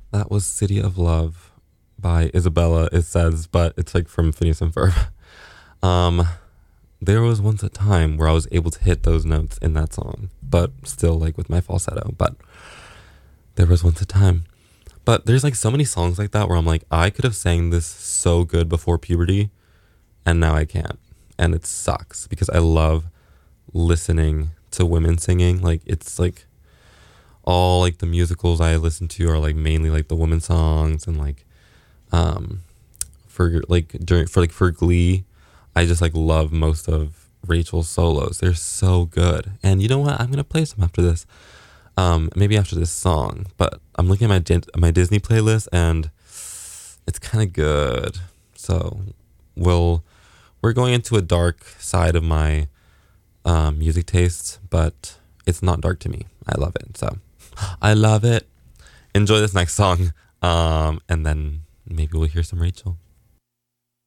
That was City of Love by Isabella, it says, but it's like from Phineas and Ferb. Um, there was once a time where I was able to hit those notes in that song, but still like with my falsetto. But there was once a time. But there's like so many songs like that where I'm like, I could have sang this so good before puberty, and now I can't. And it sucks because I love listening to women singing. Like it's like all like the musicals I listen to are like mainly like the women songs and like um for Glee, I just like love most of Rachel's solos. They're so good. And you know what? I'm gonna play some after this. Maybe after this song. But I'm looking at my Disney playlist and it's kind of good. So we're going into a dark side of my music tastes, but it's not dark to me. I love it. So I love it. Enjoy this next song. And then maybe we'll hear some Rachel.